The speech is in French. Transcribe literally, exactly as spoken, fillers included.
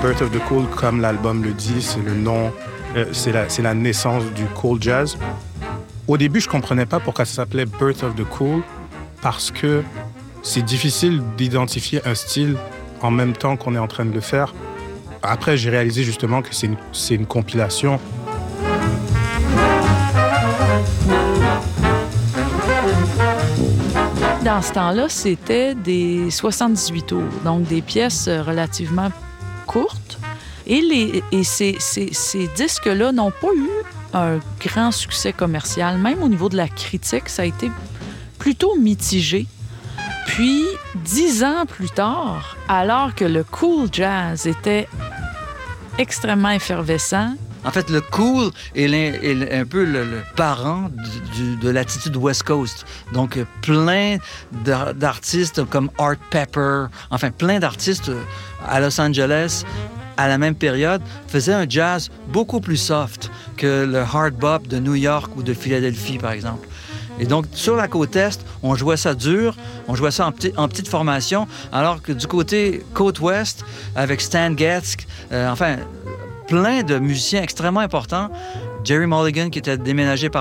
Birth of the Cool, comme l'album le dit, c'est le nom, euh, c'est, la, c'est la naissance du cool jazz. Au début, je ne comprenais pas pourquoi ça s'appelait Birth of the Cool, parce que c'est difficile d'identifier un style en même temps qu'on est en train de le faire. Après, j'ai réalisé justement que c'est une, c'est une compilation. Dans ce temps-là, c'était des soixante-dix-huit tours, donc des pièces relativement courtes. Et, les, et ces, ces, ces disques-là n'ont pas eu un grand succès commercial. Même au niveau de la critique, ça a été plutôt mitigé. Puis, dix ans plus tard, alors que le cool jazz était extrêmement effervescent, en fait, le cool est, est un peu le, le parent du, du, de l'attitude West Coast. Donc, plein d'artistes comme Art Pepper, enfin, plein d'artistes à Los Angeles, à la même période, faisaient un jazz beaucoup plus soft que le hard bop de New York ou de Philadelphie, par exemple. Et donc, sur la côte Est, on jouait ça dur, on jouait ça en, petit, en petite formation, alors que du côté côte Ouest, avec Stan Getz, euh, enfin... plein de musiciens extrêmement importants. Jerry Mulligan, qui était déménagé par